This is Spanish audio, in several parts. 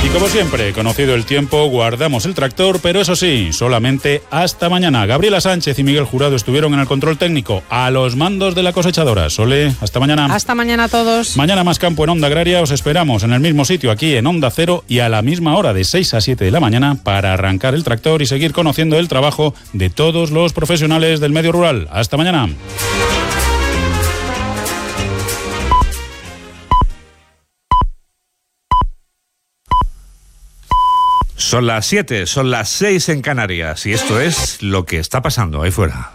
Y como siempre, conocido el tiempo, guardamos el tractor, pero eso sí, solamente hasta mañana. Gabriela Sánchez y Miguel Jurado estuvieron en el control técnico, a los mandos de la cosechadora. Sole, hasta mañana. Hasta mañana a todos. Mañana más campo en Onda Agraria. Os esperamos en el mismo sitio, aquí en Onda Cero, y a la misma hora, de 6 a 7 de la mañana, para arrancar el tractor y seguir conociendo el trabajo de todos los profesionales del medio rural. Hasta mañana. Son las 7, son las 6 en Canarias, y esto es lo que está pasando ahí fuera.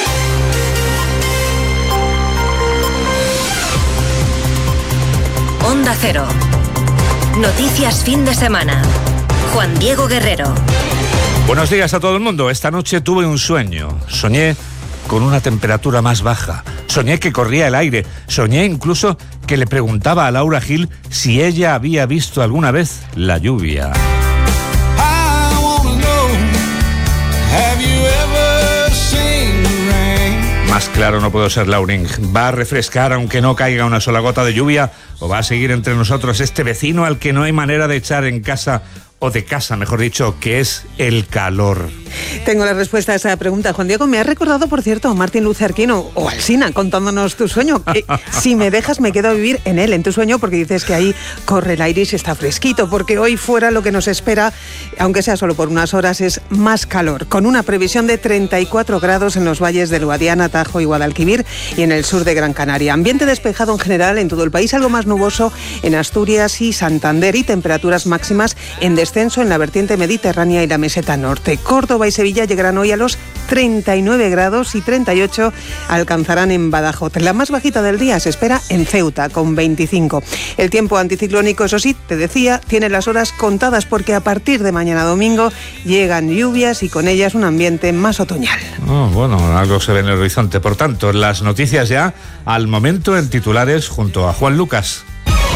Onda Cero. Noticias fin de semana. Juan Diego Guerrero. Buenos días a todo el mundo. Esta noche tuve un sueño. Soñé con una temperatura más baja. Soñé que corría el aire. Soñé incluso que le preguntaba a Laura Gil si ella había visto alguna vez la lluvia. Más claro no puedo ser, Lauring. ¿Va a refrescar aunque no caiga una sola gota de lluvia? ¿O va a seguir entre nosotros este vecino al que no hay manera de echar en casa, o de casa, mejor dicho, que es el calor? Tengo la respuesta a esa pregunta, Juan Diego. Me has recordado, por cierto, a Martín Luther King o Alsina contándonos tu sueño. Si me dejas, me quedo a vivir en él, en tu sueño, porque dices que ahí corre el aire y se está fresquito, porque hoy fuera lo que nos espera, aunque sea solo por unas horas, es más calor, con una previsión de 34 grados en los valles del Guadiana, Tajo y Guadalquivir, y en el sur de Gran Canaria. Ambiente despejado en general en todo el país, algo más nuboso en Asturias y Santander, y temperaturas máximas en descenso en la vertiente mediterránea y la meseta norte. Córdoba y Sevilla llegarán hoy a los 39 grados y 38 alcanzarán en Badajoz. La más bajita del día se espera en Ceuta, con 25. El tiempo anticiclónico, eso sí, te decía, tiene las horas contadas, porque a partir de mañana domingo llegan lluvias y con ellas un ambiente más otoñal. Bueno, algo se ve en el horizonte. Por tanto, las noticias ya al momento en titulares junto a Juan Lucas.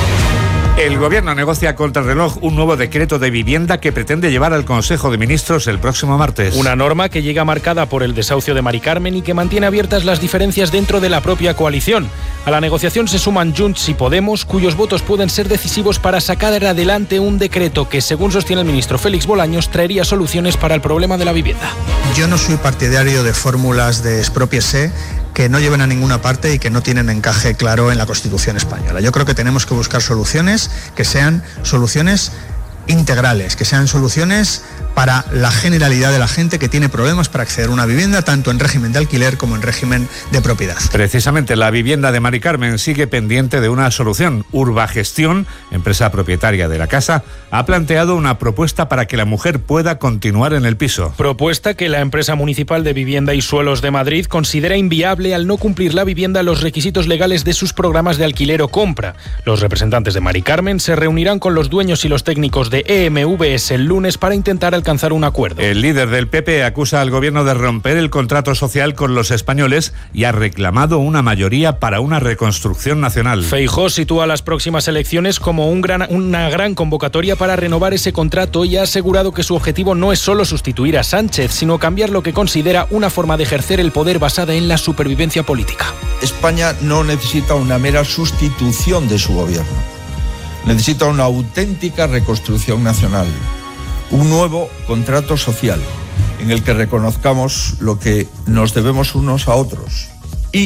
El Gobierno negocia a contrarreloj un nuevo decreto de vivienda que pretende llevar al Consejo de Ministros el próximo martes. Una norma que llega marcada por el desahucio de Mari Carmen y que mantiene abiertas las diferencias dentro de la propia coalición. A la negociación se suman Junts y Podemos, cuyos votos pueden ser decisivos para sacar adelante un decreto que, según sostiene el ministro Félix Bolaños, traería soluciones para el problema de la vivienda. Yo no soy partidario de fórmulas de expropiese que no lleven a ninguna parte y que no tienen encaje claro en la Constitución española. Yo creo que tenemos que buscar soluciones que sean soluciones integrales, que sean soluciones para la generalidad de la gente que tiene problemas para acceder a una vivienda, tanto en régimen de alquiler como en régimen de propiedad. Precisamente la vivienda de Mari Carmen sigue pendiente de una solución. Urbagestión, empresa propietaria de la casa, ha planteado una propuesta para que la mujer pueda continuar en el piso. Propuesta que la empresa municipal de Vivienda y Suelos de Madrid considera inviable al no cumplir la vivienda los requisitos legales de sus programas de alquiler o compra. Los representantes de Mari Carmen se reunirán con los dueños y los técnicos de EMVS el lunes para intentar alcanzar un acuerdo. El líder del PP acusa al gobierno de romper el contrato social con los españoles y ha reclamado una mayoría para una reconstrucción nacional. Feijóo sitúa las próximas elecciones como una gran convocatoria para renovar ese contrato y ha asegurado que su objetivo no es solo sustituir a Sánchez, sino cambiar lo que considera una forma de ejercer el poder basada en la supervivencia política. España no necesita una mera sustitución de su gobierno. Necesita una auténtica reconstrucción nacional, un nuevo contrato social en el que reconozcamos lo que nos debemos unos a otros